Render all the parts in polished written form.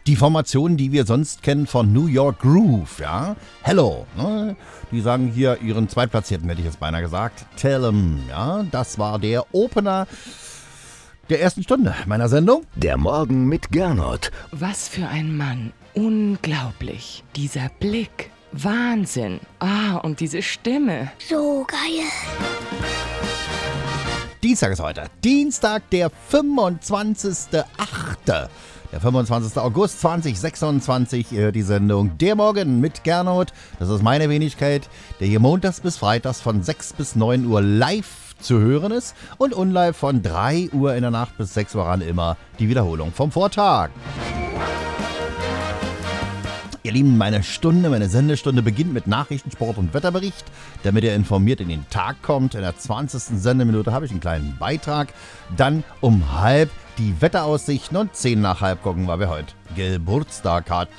Die Formation, die wir sonst kennen von New York Groove, ja. Hello, ne? Die sagen hier ihren Zweitplatzierten, hätte ich jetzt beinahe gesagt. Tell 'em, ja. Das war der Opener der ersten Stunde meiner Sendung. Der Morgen mit Gernot. Was für ein Mann. Unglaublich. Dieser Blick. Wahnsinn. Und diese Stimme. So geil. Dienstag ist heute. Dienstag, der 25.08. Der 25. August 2026, die Sendung Der Morgen mit Gernot. Das ist meine Wenigkeit, der hier montags bis freitags von 6 bis 9 Uhr live zu hören ist und unlive von 3 Uhr in der Nacht bis 6 Uhr ran immer die Wiederholung vom Vortag. Ihr Lieben, meine Sendestunde beginnt mit Nachrichten, Sport und Wetterbericht, damit ihr informiert in den Tag kommt. In der 20. Sendeminute habe ich einen kleinen Beitrag. Dann um 12:30 die Wetteraussichten und 10 nach halb gucken, weil wir heute Geburtstag hat.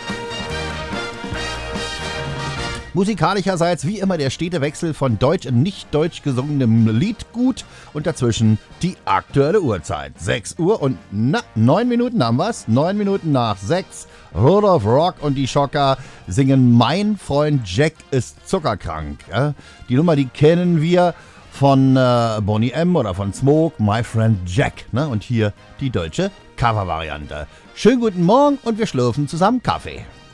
Musikalischerseits wie immer der stete Wechsel von deutsch und nicht deutsch gesungenem Liedgut und dazwischen die aktuelle Uhrzeit. 6 Uhr und 9 Minuten haben wir's. 9 Minuten nach 6. Rudolph Rock und die Schocker singen Mein Freund Jack ist zuckerkrank. Ja? Die Nummer, die kennen wir von Boney M. oder von Smoke, My Friend Jack. Ne? Und hier die deutsche Covervariante. Schönen guten Morgen und wir schlürfen zusammen Kaffee.